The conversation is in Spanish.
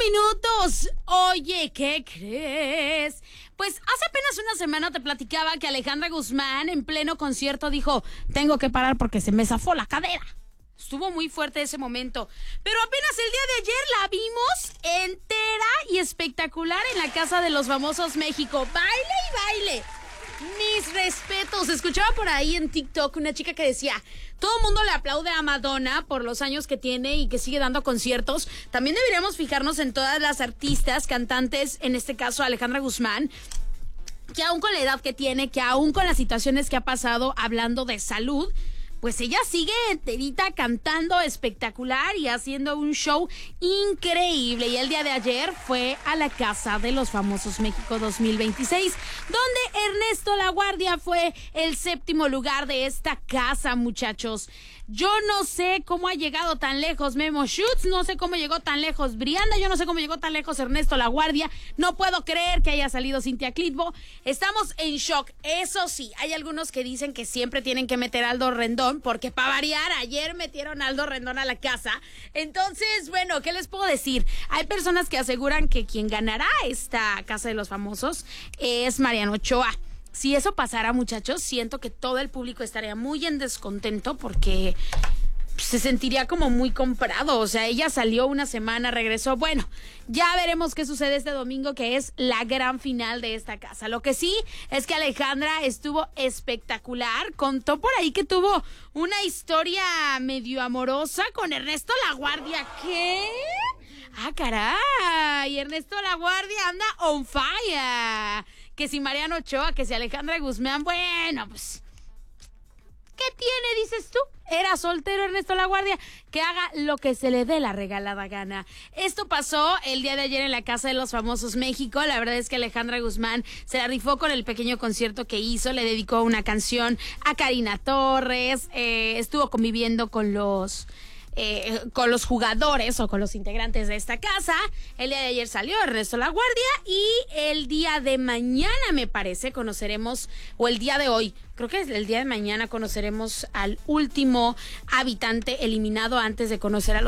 minutos. Oye, ¿qué crees? Pues hace apenas una semana te platicaba que Alejandra Guzmán en pleno concierto dijo, tengo que parar porque se me zafó la cadera. Estuvo muy fuerte ese momento. Pero apenas el día de ayer la vimos entera y espectacular en la Casa de los Famosos México. Baile y baile. Mis respetos. Escuchaba por ahí en TikTok una chica que decía, todo el mundo le aplaude a Madonna por los años que tiene y que sigue dando conciertos. También deberíamos fijarnos en todas las artistas, cantantes, en este caso Alejandra Guzmán, que aún con la edad que tiene, que aún con las situaciones que ha pasado hablando de salud, pues ella sigue enterita cantando espectacular y haciendo un show increíble. Y el día de ayer fue a la Casa de los Famosos México 2026, donde Ernesto Laguardia fue el 7º lugar de esta casa, muchachos. Yo no sé cómo ha llegado tan lejos Memo Schutz, no sé cómo llegó tan lejos Brianda, yo no sé cómo llegó tan lejos Ernesto Laguardia. No puedo creer que haya salido Cintia Clitbo. Estamos en shock. Eso sí, hay algunos que dicen que siempre tienen que meter a Aldo Rendón, porque para variar, ayer metieron a Aldo Rendón a la casa. Entonces, bueno, ¿qué les puedo decir? Hay personas que aseguran que quien ganará esta Casa de los Famosos es Mariano Ochoa. Si eso pasara, muchachos, siento que todo el público estaría muy en descontento porque se sentiría como muy comprado. O sea, ella salió una semana, regresó. Bueno, ya veremos qué sucede este domingo, que es la gran final de esta casa. Lo que sí es que Alejandra estuvo espectacular. Contó por ahí que tuvo una historia medio amorosa con Ernesto Laguardia. ¿Qué? ¡Ah, caray! Ernesto Laguardia anda on fire. Que si Mariano Ochoa, que si Alejandra Guzmán, bueno, pues, ¿qué tiene, dices tú? Era soltero Ernesto Laguardia, que haga lo que se le dé la regalada gana. Esto pasó el día de ayer en la Casa de los Famosos México. La verdad es que Alejandra Guzmán se la rifó con el pequeño concierto que hizo. Le dedicó una canción a Karina Torres. Estuvo conviviendo con los jugadores o con los integrantes de esta casa. El día de ayer salió Ernesto Laguardia y el día de mañana, me parece, conoceremos, o el día de hoy, creo que es el día de mañana, conoceremos al último habitante eliminado antes de conocer a los